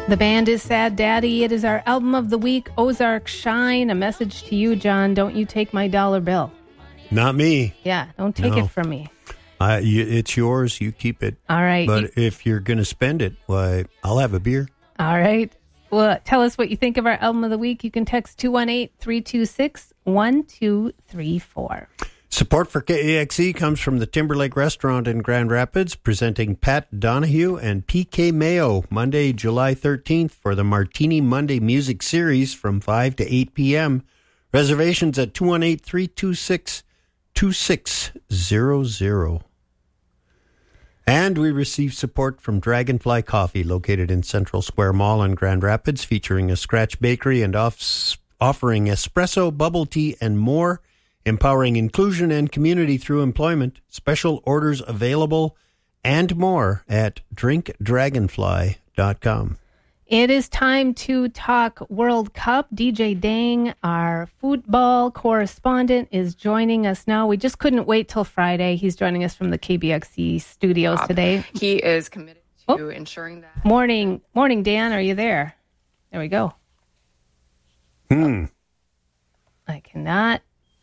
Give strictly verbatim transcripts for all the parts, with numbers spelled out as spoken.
The band is Sad Daddy. It is our album of the week, Ozark Shine. A message to you, John. Don't you take my dollar bill. Not me. Yeah, don't take no. it from me. Uh, you, it's yours. You keep it. All right. But you, if you're going to spend it, why, I'll have a beer. All right. Well, tell us what you think of our album of the week. You can text two one eight, three two six, one two three four. Support for K A X E comes from the Timberlake Restaurant in Grand Rapids, presenting Pat Donahue and P K Mayo Monday, July thirteenth for the Martini Monday Music Series from five to eight p.m. Reservations at two one eight, three two six, two six zero zero. And we receive support from Dragonfly Coffee, located in Central Square Mall in Grand Rapids, featuring a scratch bakery and off- offering espresso, bubble tea, and more. Empowering inclusion and community through employment. Special orders available and more at drink dragonfly dot com. It is time to talk World Cup. D J Dang, our football correspondent, is joining us now. We just couldn't wait till Friday. He's joining us from the K B X E studios today. He is committed to oh. ensuring that. Morning, morning, Dan. Are you there? There we go. Hmm. I cannot.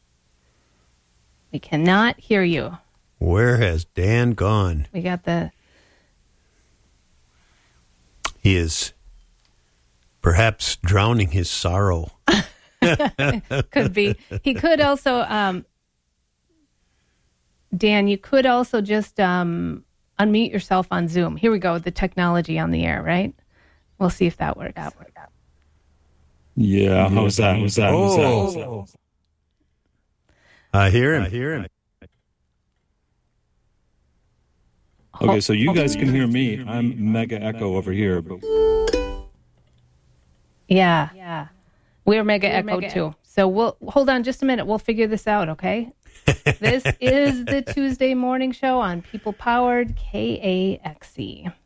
We cannot hear you. Where has Dan gone? We got the... He is perhaps drowning his sorrow. Could be. He could also... Um, Dan, you could also just um, unmute yourself on Zoom. Here we go, the technology on the air, right? We'll see if that works. That works. Yeah, how's that? How's that? How's that? How's that? I hear him. I hear him. Okay, so you guys can hear me. I'm mega echo over here. But... Yeah, yeah. We're mega We're echo mega too. Echo. So we'll hold on just a minute. We'll figure this out, okay? This is the Tuesday morning show on People Powered K A X E.